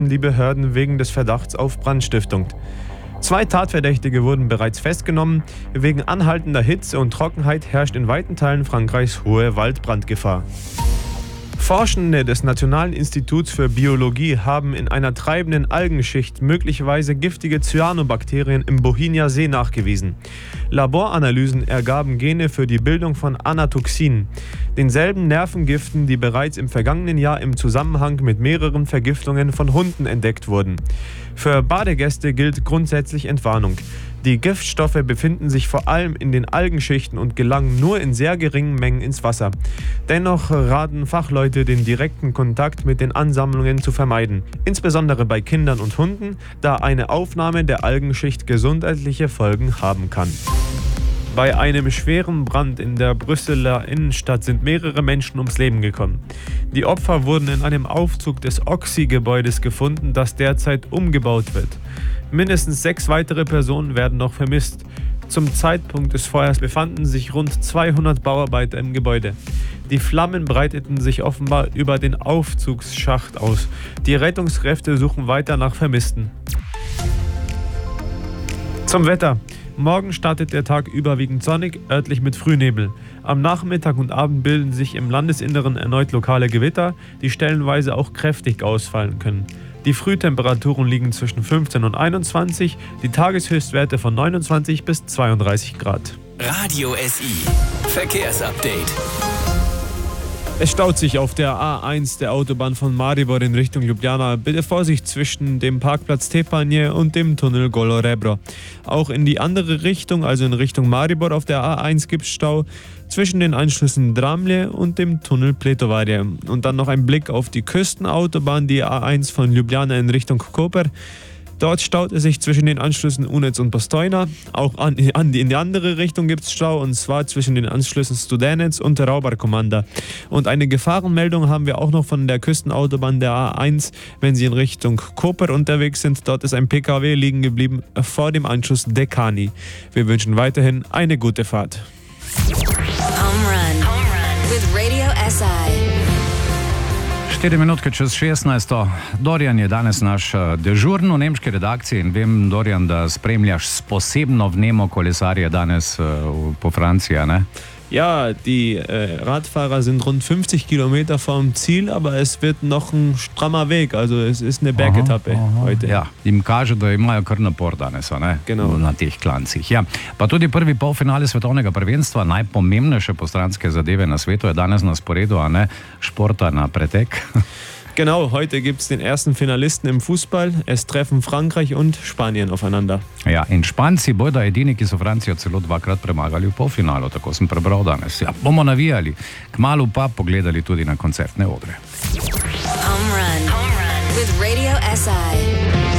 die Behörden wegen des Verdachts auf Brandstiftung. 2 Tatverdächtige wurden bereits festgenommen. Wegen anhaltender Hitze und Trockenheit herrscht in weiten Teilen Frankreichs hohe Waldbrandgefahr. Forschende des Nationalen Instituts für Biologie haben in einer treibenden Algenschicht möglicherweise giftige Cyanobakterien im Bohinja See nachgewiesen. Laboranalysen ergaben Gene für die Bildung von Anatoxin, denselben Nervengiften, die bereits im vergangenen Jahr im Zusammenhang mit mehreren Vergiftungen von Hunden entdeckt wurden. Für Badegäste gilt grundsätzlich Entwarnung. Die Giftstoffe befinden sich vor allem in den Algenschichten und gelangen nur in sehr geringen Mengen ins Wasser. Dennoch raten Fachleute, den direkten Kontakt mit den Ansammlungen zu vermeiden, insbesondere bei Kindern und Hunden, da eine Aufnahme der Algenschicht gesundheitliche Folgen haben kann. Bei einem schweren Brand in der Brüsseler Innenstadt sind mehrere Menschen ums Leben gekommen. Die Opfer wurden in einem Aufzug des Oxy-Gebäudes gefunden, das derzeit umgebaut wird. Mindestens 6 weitere Personen werden noch vermisst. Zum Zeitpunkt des Feuers befanden sich rund 200 Bauarbeiter im Gebäude. Die Flammen breiteten sich offenbar über den Aufzugsschacht aus. Die Rettungskräfte suchen weiter nach Vermissten. Zum Wetter. Morgen startet der Tag überwiegend sonnig, örtlich mit Frühnebel. Am Nachmittag und Abend bilden sich im Landesinneren erneut lokale Gewitter, die stellenweise auch kräftig ausfallen können. Die Frühtemperaturen liegen zwischen 15 und 21, die Tageshöchstwerte von 29 bis 32 Grad. Radio SI Verkehrsupdate. Es staut sich auf der A1 der Autobahn von Maribor in Richtung Ljubljana. Bitte Vorsicht zwischen dem Parkplatz Tepanje und dem Tunnel Golo Rebro. Auch in die andere Richtung, also in Richtung Maribor auf der A1 gibt es Stau zwischen den Anschlüssen Dramlje und dem Tunnel Pletovarje. Und dann noch ein Blick auf die Küstenautobahn, die A1 von Ljubljana in Richtung Koper. Dort staut es sich zwischen den Anschlüssen Unec und Postojna. Auch in die andere Richtung gibt es Stau, und zwar zwischen den Anschlüssen Studenec und Raubarkomanda. Und eine Gefahrenmeldung haben wir auch noch von der Küstenautobahn der A1, wenn Sie in Richtung Koper unterwegs sind. Dort ist ein PKW liegen geblieben vor dem Anschluss Dekani. Wir wünschen weiterhin eine gute Fahrt. Home Run with Radio SI. 4 minutke čez 16. Dorian je danes naš dežurn v nemški redakciji in vem, Dorian, da spremljaš s posebno vnemo kolesarje danes po Franciji, ne? Ja, die Radfahrer sind rund 50 Kilometer vom Ziel, aber es wird noch ein strammer Weg, also es ist eine Bergetappe heute. Ja, jim kaže, da imajo kar napor danes, ne? Genau. Na teh klancih. Ja. Pa tudi prvi polfinale svetovnega prvenstva, najpomembnejše postranske zadeve na svetu je danes na sporedu, a ne, športa na pretek. Genau, heute gibt es den ersten Finalisten im Fußball. Es treffen Frankreich und Spanien aufeinander. Ja, in Španci bodo edini, ki so Francijo celo 2-krat premagali v polfinalu, tako sem prebral danes. Ja, bomo navijali, kmalu pa pogledali tudi na koncertne odre. Home Run with Radio SI.